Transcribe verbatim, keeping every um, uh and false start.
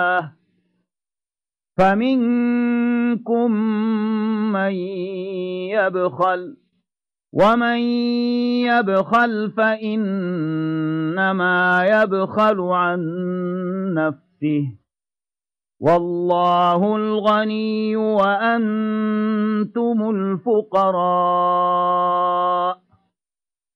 فمنكم من يبخل ومن يبخل فإنما يبخل عن نفسه والله الغني وأنتم الفقراء